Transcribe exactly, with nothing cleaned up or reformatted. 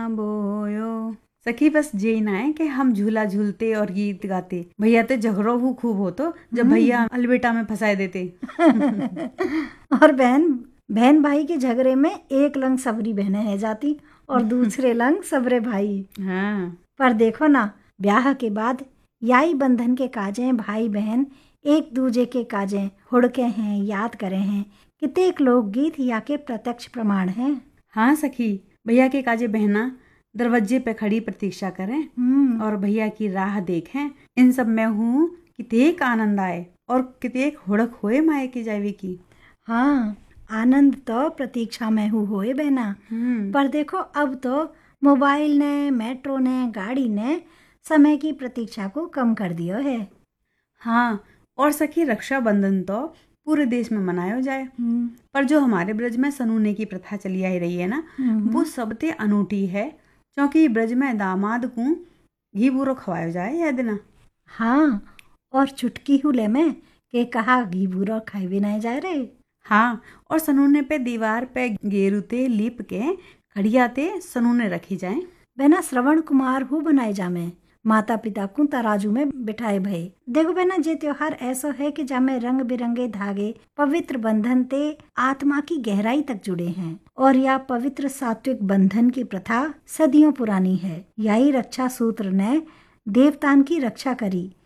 बोयो। सखी बस जे ना है कि हम झूला झूलते और गीत गाते, भैया ते झगड़ो हु खूब होतो जब भैया अलबेटा में फंसाए देते। और बहन बहन भाई के झगड़े में एक लंग सबरी बहनें है जाती और दूसरे लंग सबरे भाई। हाँ। पर देखो ना, ब्याह के बाद याई बंधन के काजें भाई बहन एक दूजे के काजें हुड़के हैं, याद करे हैं। कितेक लोकगीत या के प्रत्यक्ष प्रमाण हैं। हाँ सखी, भैया के काजे बहना दरवाजे पे खड़ी प्रतीक्षा करें और भैया की राह देखें। इन सब में हूँ कितेक आनंद आए और कितेक हुड़क होए माए की जावी की। हाँ, आनंद तो प्रतीक्षा में हु होए बहना। पर देखो अब तो मोबाइल ने, मेट्रो ने, गाड़ी ने समय की प्रतीक्षा को कम कर दिया है। हाँ, और सखी रक्षाबंधन तो पूरे देश में मनाया जाए, पर जो हमारे ब्रज में सनूने की प्रथा चली आई रही है ना, वो सबसे अनूठी है। क्योंकि ब्रज में दामाद को घी बूरो खवाया जाए यह दिन। हाँ, और चुटकी हुले में के कहा घी बूरो खाए भी नहीं जा रहे। हाँ, और सनूने पे दीवार पे गेरुते लीप के खड़ियाते सनूने रखी जाए। बहना श्रवण कुमार हु बनाए जामे माता पिता को तराजू में बिठाए भय। देखो बहना, जे त्योहार ऐसा है कि जामे रंग बिरंगे धागे पवित्र बंधन ते आत्मा की गहराई तक जुड़े हैं। और यह पवित्र सात्विक बंधन की प्रथा सदियों पुरानी है। यही रक्षा सूत्र ने देवतान की रक्षा करी